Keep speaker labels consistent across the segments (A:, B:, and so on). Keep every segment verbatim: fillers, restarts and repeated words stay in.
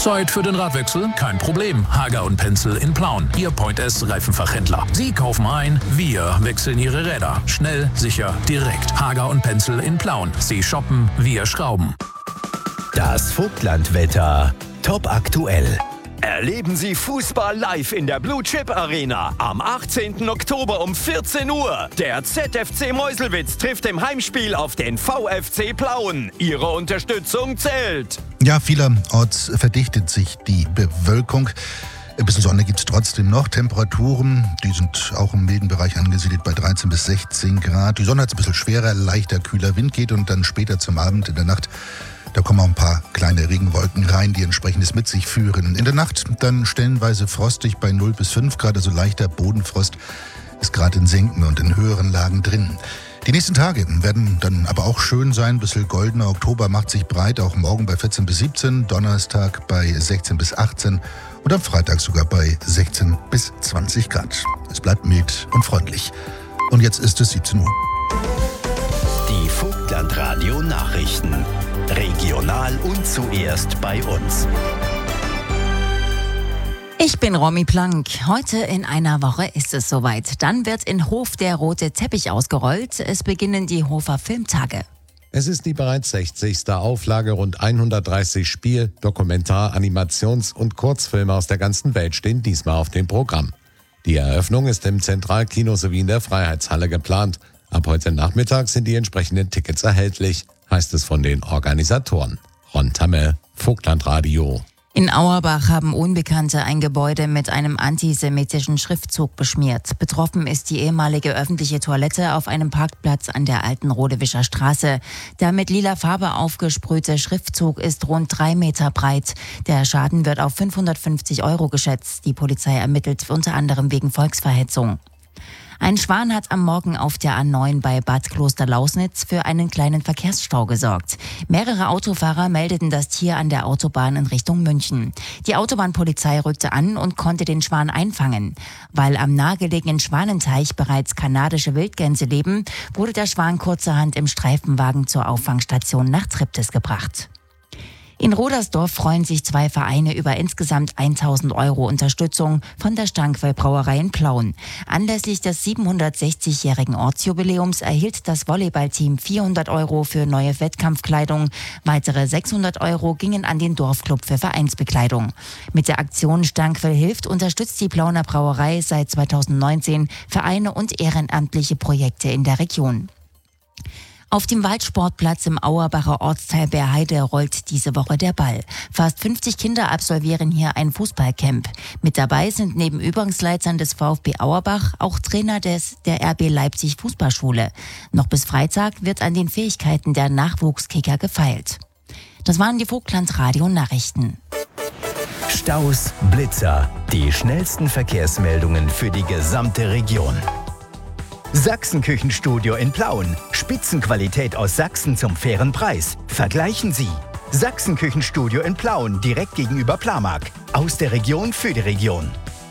A: Zeit für den Radwechsel? Kein Problem. Hager und Pencil in Plauen. Ihr Point S Reifenfachhändler. Sie kaufen ein, wir wechseln Ihre Räder. Schnell, sicher, direkt. Hager und Pencil in Plauen. Sie shoppen, wir schrauben.
B: Das Vogtlandwetter. Top aktuell. Erleben Sie Fußball live in der Blue Chip Arena am achtzehnten Oktober um vierzehn Uhr. Der Z F C Meuselwitz trifft im Heimspiel auf den V F C Plauen. Ihre Unterstützung zählt.
C: Ja, vielerorts verdichtet sich die Bewölkung. Ein bisschen Sonne gibt es trotzdem noch. Temperaturen, die sind auch im milden Bereich angesiedelt bei dreizehn bis sechzehn Grad. Die Sonne hat es ein bisschen schwerer, leichter, kühler Wind geht und dann später zum Abend in der Nacht, da kommen auch ein paar kleine Regenwolken rein, die entsprechendes mit sich führen. In der Nacht dann stellenweise frostig bei null bis fünf Grad, also leichter Bodenfrost ist gerade in Senken und in höheren Lagen drin. Die nächsten Tage werden dann aber auch schön sein, ein bisschen goldener. Oktober macht sich breit, auch morgen bei vierzehn bis siebzehn, Donnerstag bei sechzehn bis achtzehn und am Freitag sogar bei sechzehn bis zwanzig Grad. Es bleibt mild und freundlich. Und jetzt ist es siebzehn Uhr.
B: Die Vogtlandradio Nachrichten. Regional und zuerst bei uns.
D: Ich bin Romy Plank. Heute in einer Woche ist es soweit. Dann wird in Hof der rote Teppich ausgerollt. Es beginnen die Hofer Filmtage.
E: Es ist die bereits sechzigste Auflage. Rund hundertdreißig Spiel-, Dokumentar-, Animations- und Kurzfilme aus der ganzen Welt stehen diesmal auf dem Programm. Die Eröffnung ist im Zentralkino sowie in der Freiheitshalle geplant. Ab heute Nachmittag sind die entsprechenden Tickets erhältlich, heißt es von den Organisatoren. Ron Tamme, Vogtlandradio.
D: In Auerbach haben Unbekannte ein Gebäude mit einem antisemitischen Schriftzug beschmiert. Betroffen ist die ehemalige öffentliche Toilette auf einem Parkplatz an der alten Rodewischer Straße. Der mit lila Farbe aufgesprühte Schriftzug ist rund drei Meter breit. Der Schaden wird auf fünfhundertfünfzig Euro geschätzt. Die Polizei ermittelt unter anderem wegen Volksverhetzung. Ein Schwan hat am Morgen auf der A neun bei Bad Klosterlausnitz für einen kleinen Verkehrsstau gesorgt. Mehrere Autofahrer meldeten das Tier an der Autobahn in Richtung München. Die Autobahnpolizei rückte an und konnte den Schwan einfangen. Weil am nahegelegenen Schwanenteich bereits kanadische Wildgänse leben, wurde der Schwan kurzerhand im Streifenwagen zur Auffangstation nach Triptis gebracht. In Rodersdorf freuen sich zwei Vereine über insgesamt tausend Euro Unterstützung von der Stankwell Brauerei in Plauen. Anlässlich des siebenhundertsechzigjährigen Ortsjubiläums erhielt das Volleyballteam vierhundert Euro für neue Wettkampfkleidung. Weitere sechshundert Euro gingen an den Dorfclub für Vereinsbekleidung. Mit der Aktion Stankwell hilft unterstützt die Plauner Brauerei seit zweitausendneunzehn Vereine und ehrenamtliche Projekte in der Region. Auf dem Waldsportplatz im Auerbacher Ortsteil Bärheide rollt diese Woche der Ball. Fast fünfzig Kinder absolvieren hier ein Fußballcamp. Mit dabei sind neben Übungsleitern des VfB Auerbach auch Trainer des der R B Leipzig Fußballschule. Noch bis Freitag wird an den Fähigkeiten der Nachwuchskicker gefeilt. Das waren die Vogtlandradio Nachrichten.
B: Staus, Blitzer, die schnellsten Verkehrsmeldungen für die gesamte Region. Sachsen-Küchenstudio in Plauen. Spitzenqualität aus Sachsen zum fairen Preis. Vergleichen Sie. Sachsen-Küchenstudio in Plauen, direkt gegenüber Plamark. Aus der Region für die Region.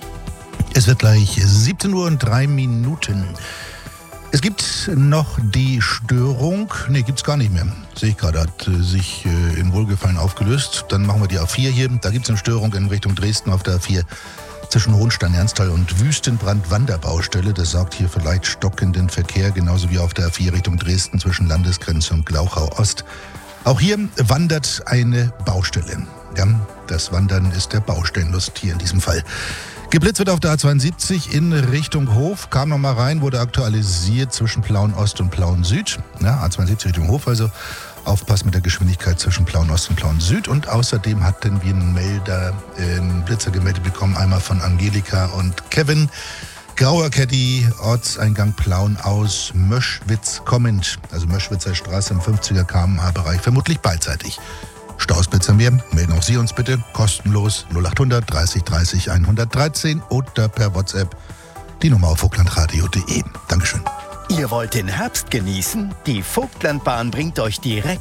C: Es wird gleich siebzehn Uhr und drei Minuten. Es gibt noch die Störung, nee, gibt's gar nicht mehr. Sehe ich gerade, hat äh, sich äh, in Wohlgefallen aufgelöst. Dann machen wir die A vier hier. Da gibt's eine Störung in Richtung Dresden auf der A vier. Zwischen Hohenstein, Ernsthal und Wüstenbrand Wanderbaustelle. Das sorgt hier für leicht stockenden Verkehr, genauso wie auf der A vier Richtung Dresden zwischen Landesgrenze und Glauchau Ost. Auch hier wandert eine Baustelle. Ja, das Wandern ist der Baustellenlust hier in diesem Fall. Geblitzt wird auf der A zweiundsiebzig in Richtung Hof. Kam noch mal rein, wurde aktualisiert zwischen Plauen Ost und Plauen Süd. Ja, A zweiundsiebzig Richtung Hof also. Aufpassen mit der Geschwindigkeit zwischen Plauen Ost und Plauen Süd. Und außerdem hatten wir einen Melder, einen Blitzer gemeldet bekommen, einmal von Angelika und Kevin. Grauer Caddy, Ortseingang Plauen aus Möschwitz kommend. Also Möschwitzer Straße im fünfziger Kilometer pro Stunde Bereich, vermutlich beidseitig. Stausblitzer mehr, melden auch Sie uns bitte, kostenlos null achthundert dreißig dreißig hundertdreizehn oder per WhatsApp die Nummer auf vogtlandradio punkt de. Dankeschön.
B: Ihr wollt den Herbst genießen? Die Vogtlandbahn bringt euch direkt